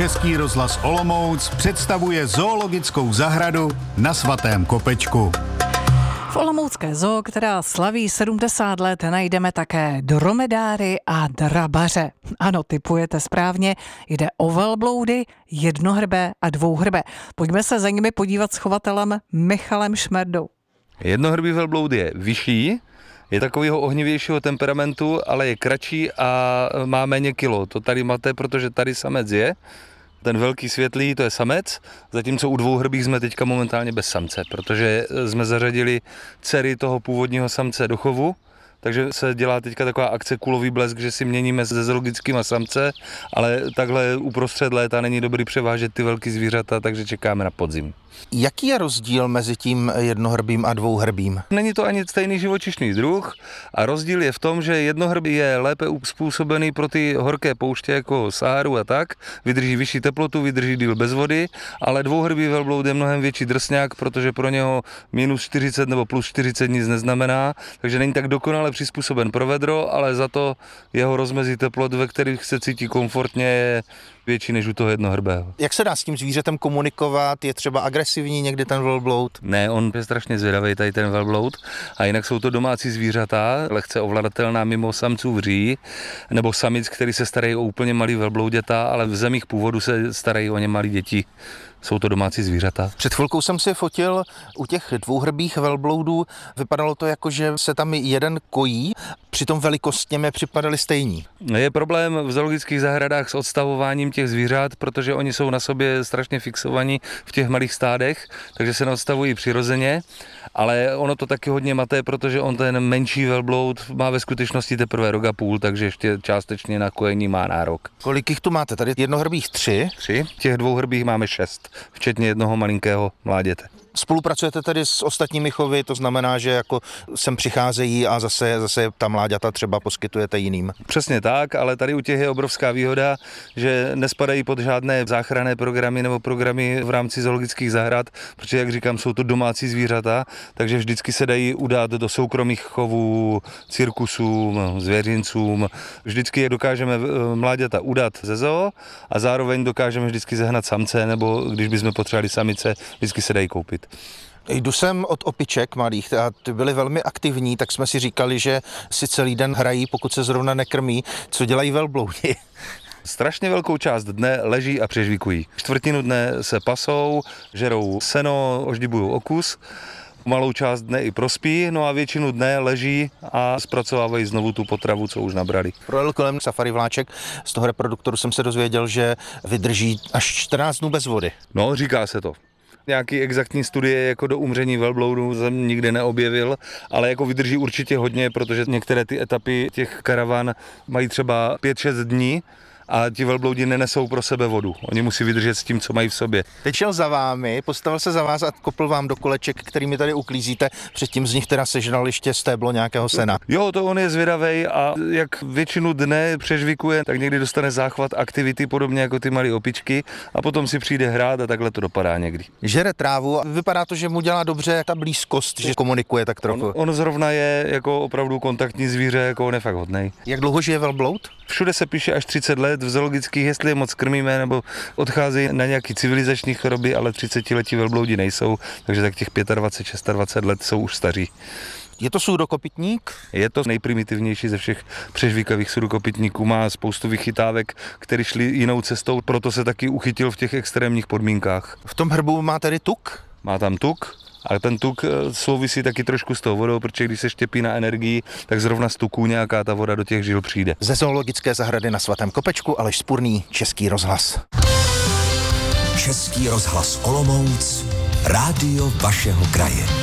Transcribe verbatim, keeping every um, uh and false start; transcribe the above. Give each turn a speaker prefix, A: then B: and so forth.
A: Český rozhlas Olomouc představuje zoologickou zahradu na Svatém Kopečku.
B: V olomoucké zoo, která slaví sedmdesát let, najdeme také dromedáry a drabaře. Ano, tipujete správně, jde o velbloudy, jednohrbé a dvouhrbé. Pojďme se za nimi podívat s chovatelem Michalem Šmerdou.
C: Jednohrbý velbloud je vyšší, je takového ohnivějšího temperamentu, ale je kratší a má méně kilo. To tady máte, protože tady samec je. Ten velký světlý, to je samec, zatímco u dvouhrbých jsme teďka momentálně bez samce, protože jsme zařadili dcery toho původního samce do chovu, takže se dělá teďka taková akce kulový blesk, že si měníme se zoologickýma samce, ale takhle uprostřed léta není dobrý převážet ty velký zvířata, takže čekáme na podzim.
D: Jaký je rozdíl mezi tím jednohrbým a dvouhrbým?
C: Není to ani stejný živočišný druh a rozdíl je v tom, že jednohrbý je lépe uspůsobený pro ty horké pouště jako Saharu a tak, vydrží vyšší teplotu, vydrží díl bez vody, ale dvouhrbý velbloud je mnohem větší drsňák, protože pro něho minus čtyřicet nebo plus čtyřicet nic neznamená, takže není tak dokonale přizpůsoben pro vedro, ale za to jeho rozmezí teplot, ve kterých se cítí komfortně, je větší než u toho jednohrbého.
D: Jak se dá s tím zvířetem komunikovat? Je třeba agresivní někdy ten velbloud?
C: Ne, on je strašně zvědavý, tady ten velbloud. A jinak jsou to domácí zvířata, lehce ovladatelná mimo samců vří, nebo samic, který se starají o úplně malý velblouděta, ale v zemích původu se starají o ně malí děti. Jsou to domácí zvířata.
D: Před chvilkou jsem si fotil u těch dvouhrbých velbloudů. Vypadalo to jako, že se tam jeden kojí, přitom velikostně mi připadali stejní.
C: Je problém v zoologických zahradách s odstavováním těch zvířat, protože oni jsou na sobě strašně fixovaní v těch malých stádech, takže se neodstavují přirozeně, ale ono to taky hodně maté, protože on ten menší velbloud má ve skutečnosti teprve rok a půl, takže ještě částečně na kojení má nárok.
D: Kolik jich tu máte? Tady jednohrbých tři?
C: Tři. Těch dvouhrbých máme šest, včetně jednoho malinkého mláděte.
D: Spolupracujete tedy s ostatními chovy, to znamená, že jako sem přicházejí a zase, zase ta mláďata třeba poskytujete jiným?
C: Přesně tak, ale tady u těch je obrovská výhoda, že nespadají pod žádné záchranné programy nebo programy v rámci zoologických zahrad, protože, jak říkám, jsou to domácí zvířata, takže vždycky se dají udát do soukromých chovů, cirkusům, zvěřincům. Vždycky je dokážeme mláďata udat ze zoo a zároveň dokážeme vždycky sehnat samce, nebo když bychom potřebovali samice, vždycky se dají koupit.
D: Jdu sem od opiček malých a ty byly velmi aktivní, tak jsme si říkali, že si celý den hrají, pokud se zrovna nekrmí. Co dělají velbloudi?
C: Strašně velkou část dne leží a přežvíkují. Čtvrtinu dne se pasou, žerou seno, oždibují okus. Malou část dne i prospí, no a většinu dne leží a zpracovávají znovu tu potravu, co už nabrali.
D: Projel kolem safari vláček, z toho reproduktoru jsem se dozvěděl, že vydrží až čtrnáct dnů bez vody.
C: No, říká se to. Nějaký exaktní studie jako do umření velbloudu jsem nikdy neobjevil, ale jako vydrží určitě hodně, protože některé ty etapy těch karavan mají třeba pět šest dní a ti velbloudi nenesou pro sebe vodu. Oni musí vydržet s tím, co mají v sobě.
D: Teď šel za vámi, postavil se za vás a kopl vám do koleček, kterými tady uklízíte. Předtím z nich teda sežral ještě stéblo nějakého sena.
C: Jo, to on je zvědavej a jak většinu dne přežvikuje, tak někdy dostane záchvat aktivity, podobně jako ty malé opičky, a potom si přijde hrát a takhle to dopadá někdy.
D: Žere trávu a vypadá to, že mu dělá dobře ta blízkost, že komunikuje tak trochu.
C: On, on zrovna je jako opravdu kontaktní zvíře, jako on je fakt hodnej.
D: Jak dlouho žije velbloud?
C: Všude se píše až třicet let, v zoologických, jestli je moc krmíme, nebo odcházejí na nějaký civilizační choroby, ale třicetiletí velbloudi nejsou, takže tak těch dvacet pět, dvacet šest let jsou už staří.
D: Je to sudokopytník?
C: Je to nejprimitivnější ze všech přežvíkavých sudokopytníků, má spoustu vychytávek, které šly jinou cestou, proto se taky uchytil v těch extrémních podmínkách.
D: V tom hrbu má tedy tuk?
C: Má tam tuk. A ten tuk souvisí taky trošku s tou vodou, protože když se štěpí na energii, tak zrovna z tuku nějaká ta voda do těch žil přijde.
D: Ze zoologické zahrady na Svatém Kopečku Aleš Spurný, Český rozhlas.
E: Český rozhlas Olomouc, rádio vašeho kraje.